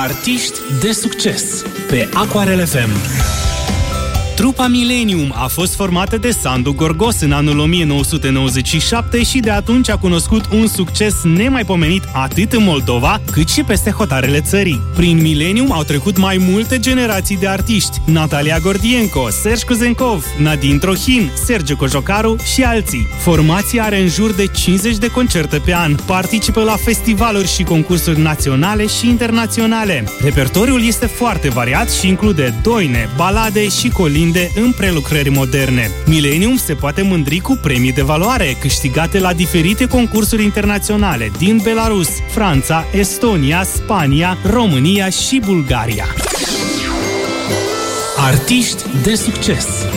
Artiști de succes pe Aquarel FM. Trupa Millennium a fost formată de Sandu Gorgos în anul 1997 și de atunci a cunoscut un succes nemaipomenit atât în Moldova, cât și peste hotarele țării. Prin Millennium au trecut mai multe generații de artiști: Natalia Gordienko, Serge Kuzenkov, Nadine Trohin, Sergiu Cojocaru și alții. Formația are în jur de 50 de concerte pe an, participă la festivaluri și concursuri naționale și internaționale. Repertoriul este foarte variat și include doine, balade și colinde în prelucrări moderne. Millennium se poate mândri cu premii de valoare câștigate la diferite concursuri internaționale din Belarus, Franța, Estonia, Spania, România și Bulgaria. Artiști de succes